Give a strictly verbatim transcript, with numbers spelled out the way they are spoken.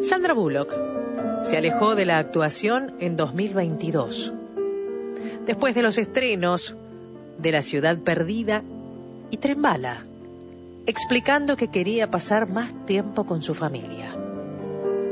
Sandra Bullock se alejó de la actuación en dos mil veintidós, después de los estrenos de La Ciudad Perdida y Tren Bala, explicando que quería pasar más tiempo con su familia.